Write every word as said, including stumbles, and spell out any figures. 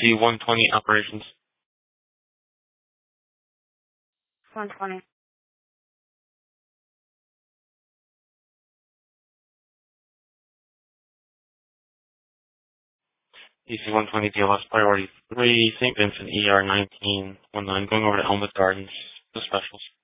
C one twenty operations. one twenty. D C one twenty D L S priority three, Saint Vincent E R nineteen nineteen, going over to Elmwood Gardens, the specials.